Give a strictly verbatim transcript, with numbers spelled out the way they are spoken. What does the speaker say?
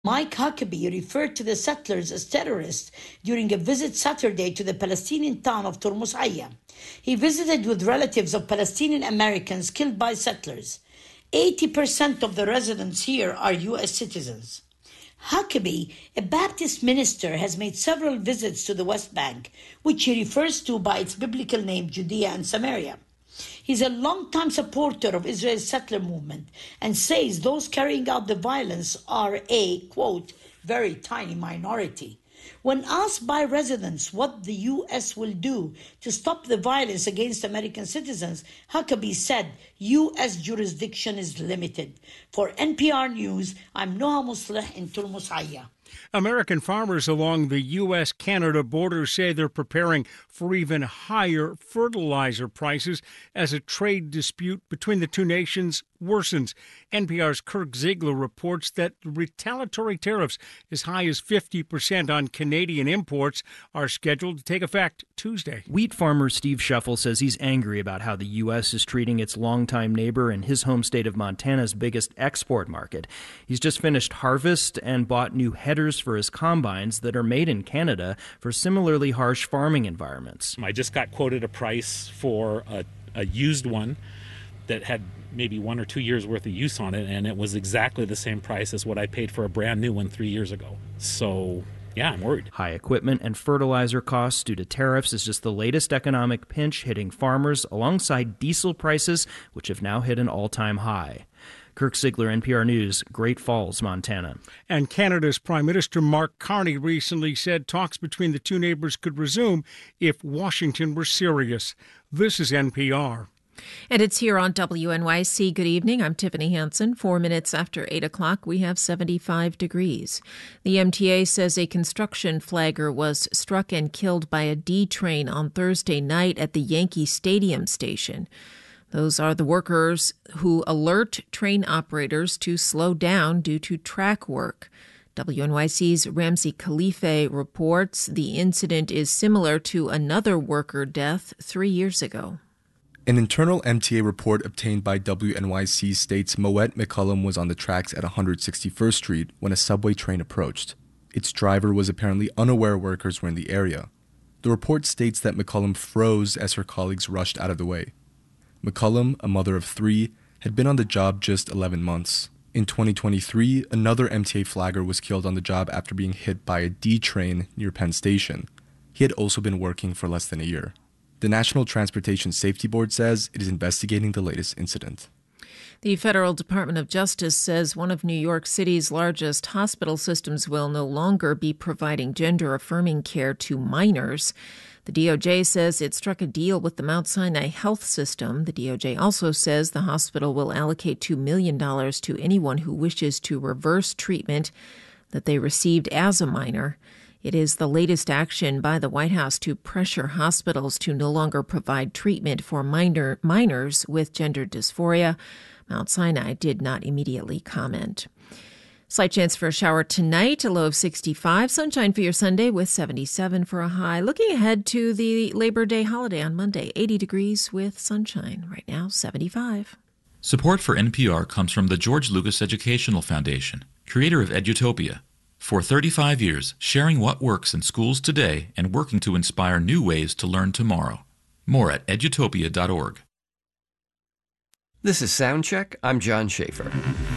Mike Huckabee referred to the settlers as terrorists during a visit Saturday to the Palestinian town of Turmus Aya. He visited with relatives of Palestinian Americans killed by settlers. eighty percent of the residents here are U S citizens. Huckabee, a Baptist minister, has made several visits to the West Bank, which he refers to by its biblical name, Judea and Samaria. He's a longtime supporter of Israel's settler movement and says those carrying out the violence are a, quote, very tiny minority. When asked by residents what the U S will do to stop the violence against American citizens, Huckabee said U S jurisdiction is limited. For N P R News, I'm Noha Musleh in Turmus Aya. American farmers along the U S Canada border say they're preparing for even higher fertilizer prices as a trade dispute between the two nations worsens. N P R's Kirk Ziegler reports that retaliatory tariffs as high as fifty percent on Canadian imports are scheduled to take effect Tuesday. Wheat farmer Steve Shuffle says he's angry about how the U S is treating its longtime neighbor in his home state of Montana's biggest export market. He's just finished harvest and bought new headers for his combines that are made in Canada for similarly harsh farming environments. I just got quoted a price for a, a used one that had maybe one or two years worth of use on it, and it was exactly the same price as what I paid for a brand new one three years ago. So, yeah, I'm worried. High equipment and fertilizer costs due to tariffs is just the latest economic pinch hitting farmers alongside diesel prices, which have now hit an all-time high. Kirk Ziegler, N P R News, Great Falls, Montana. And Canada's Prime Minister Mark Carney recently said talks between the two neighbors could resume if Washington were serious. This is N P R. And it's here on W N Y C. Good evening. I'm Tiffany Hansen. Four minutes after eight o'clock, we have seventy-five degrees. The M T A says a construction flagger was struck and killed by a D train on Thursday night at the Yankee Stadium station. Those are the workers who alert train operators to slow down due to track work. W N Y C's Ramsey Khalife reports the incident is similar to another worker death three years ago. An internal M T A report obtained by W N Y C states Moet McCullum was on the tracks at one hundred sixty-first Street when a subway train approached. Its driver was apparently unaware workers were in the area. The report states that McCullum froze as her colleagues rushed out of the way. McCullum, a mother of three, had been on the job just eleven months. In twenty twenty-three, another M T A flagger was killed on the job after being hit by a D train near Penn Station. He had also been working for less than a year. The National Transportation Safety Board says it is investigating the latest incident. The Federal Department of Justice says one of New York City's largest hospital systems will no longer be providing gender-affirming care to minors. The D O J says it struck a deal with the Mount Sinai Health System. The D O J also says the hospital will allocate two million dollars to anyone who wishes to reverse treatment that they received as a minor. It is the latest action by the White House to pressure hospitals to no longer provide treatment for minor minors with gender dysphoria. Mount Sinai did not immediately comment. Slight chance for a shower tonight, a low of sixty-five. Sunshine for your Sunday with seventy-seven for a high. Looking ahead to the Labor Day holiday on Monday, eighty degrees with sunshine. Right now, seventy-five. Support for N P R comes from the George Lucas Educational Foundation, creator of Edutopia. For thirty-five years, sharing what works in schools today and working to inspire new ways to learn tomorrow. More at edutopia dot org. This is Soundcheck. I'm John Schaefer.